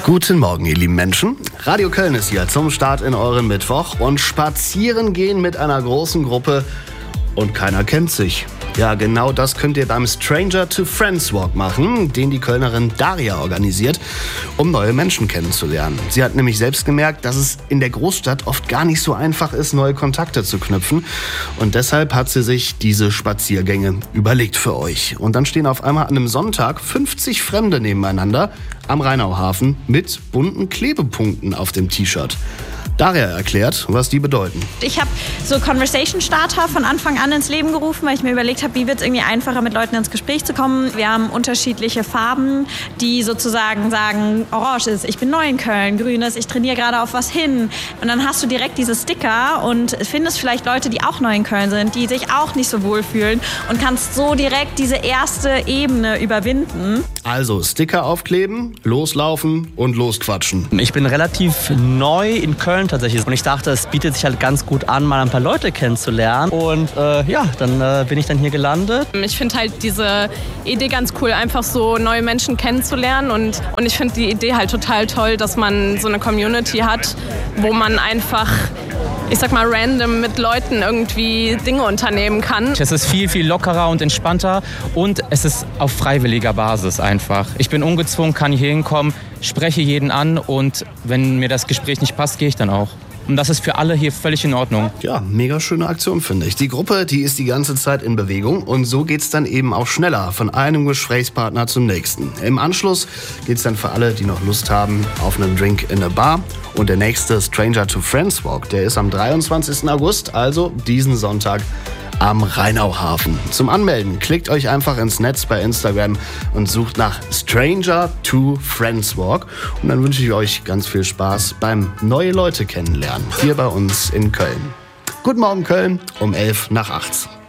Guten Morgen, ihr lieben Menschen. Radio Köln ist hier zum Start in euren Mittwoch und spazieren gehen mit einer großen Gruppe und keiner kennt sich. Ja, genau das könnt ihr beim Stranger to Friends Walk machen, den die Kölnerin Daria organisiert, um neue Menschen kennenzulernen. Sie hat nämlich selbst gemerkt, dass es in der Großstadt oft gar nicht so einfach ist, neue Kontakte zu knüpfen. Und deshalb hat sie sich diese Spaziergänge überlegt für euch. Und dann stehen auf einmal an einem Sonntag 50 Fremde nebeneinander am Rheinauhafen mit bunten Klebepunkten auf dem T-Shirt. Daria erklärt, was die bedeuten. Ich habe so Conversation Starter von Anfang an ins Leben gerufen, weil ich mir überlegt habe, wie wird es irgendwie einfacher, mit Leuten ins Gespräch zu kommen. Wir haben unterschiedliche Farben, die sozusagen sagen, orange ist, ich bin neu in Köln, grün ist, ich trainiere gerade auf was hin. Und dann hast du direkt diese Sticker und findest vielleicht Leute, die auch neu in Köln sind, die sich auch nicht so wohl fühlen und kannst so direkt diese erste Ebene überwinden. Also Sticker aufkleben, loslaufen und losquatschen. Ich bin relativ neu in Köln tatsächlich und ich dachte, es bietet sich halt ganz gut an, mal ein paar Leute kennenzulernen und dann bin ich dann hier gelandet. Ich finde halt diese Idee ganz cool, einfach so neue Menschen kennenzulernen und ich finde die Idee halt total toll, dass man so eine Community hat, wo man einfach, ich sag mal, random mit Leuten irgendwie Dinge unternehmen kann. Es ist viel, viel lockerer und entspannter und es ist auf freiwilliger Basis einfach. Ich bin ungezwungen, kann hier hinkommen, spreche jeden an und wenn mir das Gespräch nicht passt, gehe ich dann auch. Und das ist für alle hier völlig in Ordnung. Ja, mega schöne Aktion, finde ich. Die Gruppe, die ist die ganze Zeit in Bewegung und so geht's dann eben auch schneller von einem Gesprächspartner zum nächsten. Im Anschluss geht's dann für alle, die noch Lust haben, auf einen Drink in der Bar. Und der nächste Stranger to Friends Walk, der ist am 23. August, also diesen Sonntag am Rheinauhafen. Zum Anmelden klickt euch einfach ins Netz bei Instagram und sucht nach Stranger to Friends Walk. Und dann wünsche ich euch ganz viel Spaß beim neue Leute kennenlernen hier bei uns in Köln. Guten Morgen Köln um 7:50.